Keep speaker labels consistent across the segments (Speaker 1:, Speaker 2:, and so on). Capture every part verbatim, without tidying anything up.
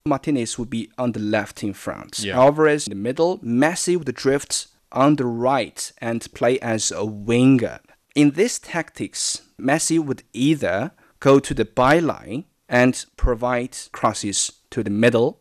Speaker 1: Martinez would be on the left in front.
Speaker 2: Yeah.
Speaker 1: Alvarez in the middle. Messi would drift on the right and play as a winger. In this tactics, Messi would either go to the byline and provide crosses to the middle,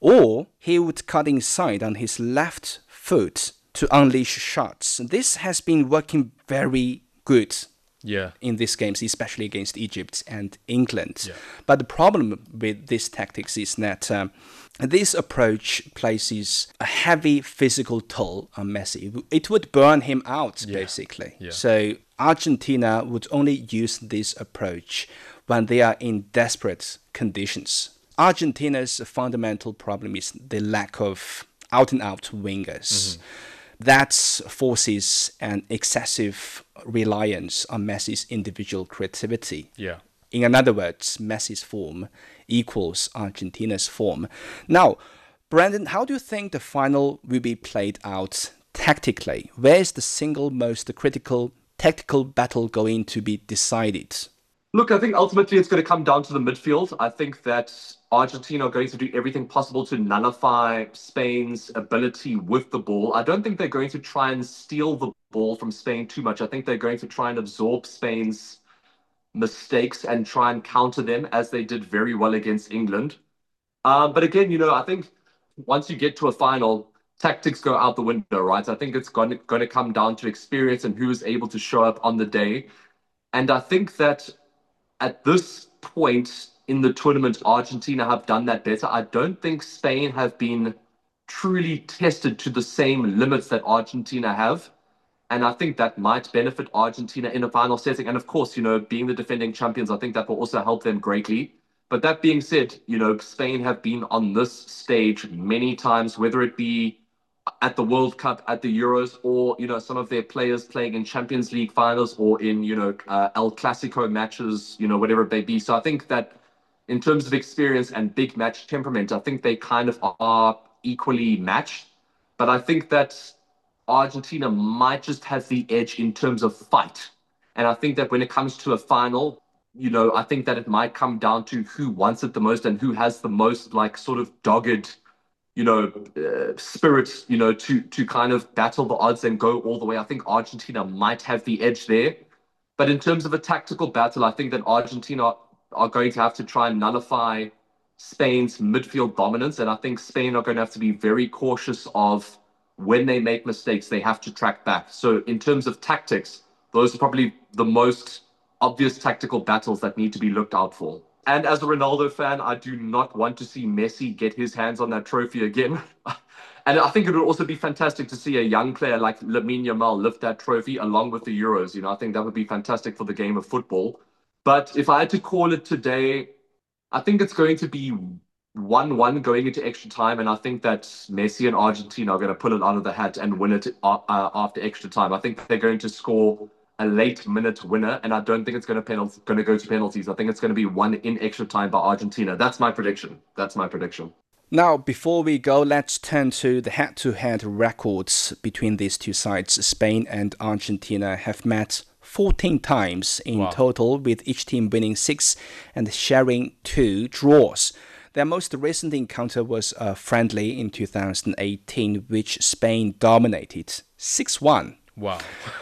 Speaker 1: or he would cut inside on his left foot to unleash shots. This has been working very good
Speaker 2: Yeah.
Speaker 1: in these games, especially against Egypt and England.
Speaker 2: Yeah.
Speaker 1: But the problem with this tactics is that um, this approach places a heavy physical toll on Messi. It would burn him out,
Speaker 2: Yeah.
Speaker 1: basically.
Speaker 2: Yeah.
Speaker 1: So Argentina would only use this approach when they are in desperate conditions. Argentina's fundamental problem is the lack of out-and-out wingers. Mm-hmm. That forces an excessive reliance on Messi's individual creativity.
Speaker 2: Yeah.
Speaker 1: In other words, Messi's form equals Argentina's form. Now, Brandon, how do you think the final will be played out tactically? Where is the single most critical tactical battle going to be decided?
Speaker 3: Look, I think ultimately it's going to come down to the midfield. I think that Argentina are going to do everything possible to nullify Spain's ability with the ball. I don't think they're going to try and steal the ball from Spain too much. I think they're going to try and absorb Spain's mistakes and try and counter them as they did very well against England. Um, but again, you know, I think once you get to a final, tactics go out the window, right? I think it's going to, going to come down to experience and who is able to show up on the day. And I think that at this point in the tournament, Argentina have done that better. I don't think Spain have been truly tested to the same limits that Argentina have. And I think that might benefit Argentina in a final setting. And of course, you know, being the defending champions, I think that will also help them greatly. But that being said, you know, Spain have been on this stage many times, whether it be at the World Cup, at the Euros, or, you know, some of their players playing in Champions League finals or in, you know, uh, El Clasico matches, you know, whatever it may be. So I think that in terms of experience and big match temperament, I think they kind of are equally matched. But I think that Argentina might just have the edge in terms of fight. And I think that when it comes to a final, you know, I think that it might come down to who wants it the most and who has the most, like, sort of dogged, you know, uh, spirit, you know, to to kind of battle the odds and go all the way. I think Argentina might have the edge there. But in terms of a tactical battle, I think that Argentina are going to have to try and nullify Spain's midfield dominance. And I think Spain are going to have to be very cautious of when they make mistakes, they have to track back. So in terms of tactics, those are probably the most obvious tactical battles that need to be looked out for. And as a Ronaldo fan, I do not want to see Messi get his hands on that trophy again. And I think it would also be fantastic to see a young player like Lamine Yamal lift that trophy along with the Euros. You know, I think that would be fantastic for the game of football. But if I had to call it today, I think it's going to be one one going into extra time. And I think that Messi and Argentina are going to pull it out of the hat and win it uh, after extra time. I think they're going to score a late minute winner, and I don't think it's going to penalty, going to go to penalties. I think it's going to be one in extra time by Argentina. That's my prediction. That's my prediction.
Speaker 1: Now, before we go, let's turn to the head-to-head records between these two sides. Spain and Argentina have met fourteen times in wow. total, with each team winning six and sharing two draws. Their most recent encounter was a friendly in two thousand eighteen, which Spain dominated six one.
Speaker 2: Wow.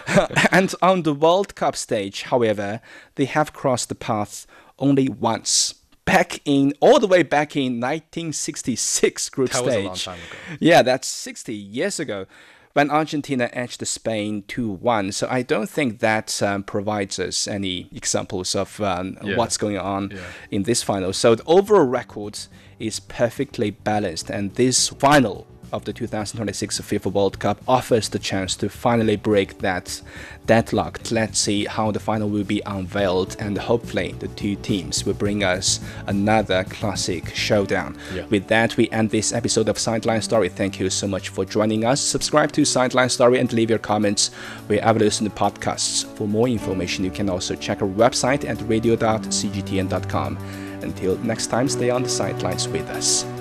Speaker 1: And on the World Cup stage, however, they have crossed the path only once. Back in, all the way back in nineteen sixty-six group
Speaker 2: that
Speaker 1: stage.
Speaker 2: That was a long time ago.
Speaker 1: Yeah, that's sixty years ago, when Argentina edged Spain two one. So I don't think that um, provides us any examples of um, yeah. what's going on yeah. in this final. So the overall record is perfectly balanced, and this final of the two thousand twenty-six FIFA World Cup offers the chance to finally break that deadlock. Let's see how the final will be unveiled, and hopefully the two teams will bring us another classic showdown.
Speaker 2: Yeah.
Speaker 1: With that, we end this episode of Sideline Story. Thank you so much for joining us. Subscribe to Sideline Story and leave your comments wherever you listen to podcasts. For more information, you can also check our website at radio dot c g t n dot com. Until next time, stay on the sidelines with us.